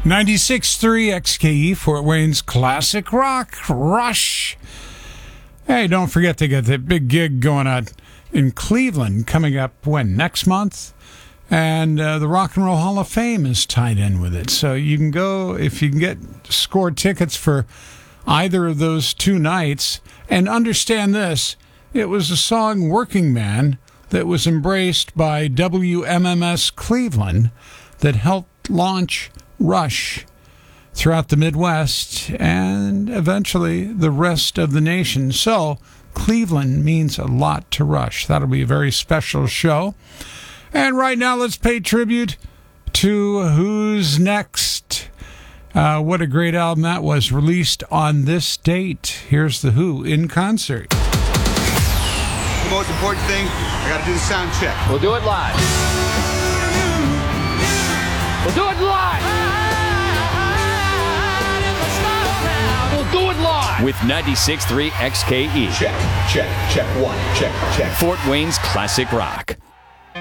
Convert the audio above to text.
96.3 XKE, Fort Wayne's classic rock, Rush. Hey, don't forget to get that big gig going on in Cleveland coming up, next month? And the Rock and Roll Hall of Fame is tied in with it. So you can go, if you can score tickets for either of those two nights. And understand this, it was a song, Working Man, that was embraced by WMMS Cleveland that helped launch Rush throughout the Midwest and eventually the rest of the nation. So Cleveland means a lot to Rush. That'll be a very special show. And right now, let's pay tribute to Who's Next. What a great album that was, released on this date. Here's The Who in concert. The most important thing, I got to do the sound check. We'll do it live. We'll do it live. We'll do it live. With 96.3 XKE. Check, check, check. 1, check, check. Fort Wayne's classic rock.